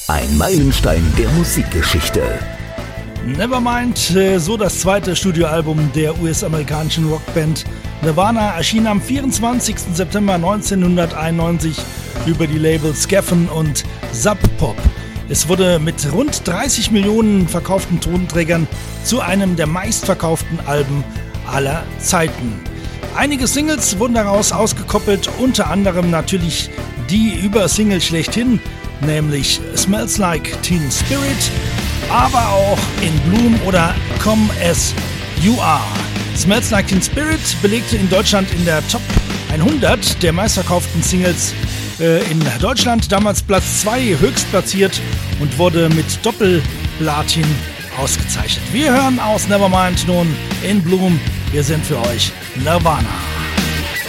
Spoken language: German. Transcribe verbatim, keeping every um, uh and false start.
Ein Meilenstein der Musikgeschichte. Nevermind, so das zweite Studioalbum der U S-amerikanischen Rockband Nirvana, erschien am vierundzwanzigsten September neunzehnhunderteinundneunzig über die Labels Geffen und Sub Pop. Es wurde mit rund dreißig Millionen verkauften Tonträgern zu einem der meistverkauften Alben aller Zeiten. Einige Singles wurden daraus ausgekoppelt, unter anderem natürlich die Übersingle schlechthin, nämlich Smells Like Teen Spirit, aber auch In Bloom oder Come As You Are. Smells Like Teen Spirit belegte in Deutschland in der Top hundert der meistverkauften Singles äh, in Deutschland, damals Platz zwei höchst platziert und wurde mit Doppelplatin ausgezeichnet. Wir hören aus Nevermind nun In Bloom. Wir sind für euch Nirvana.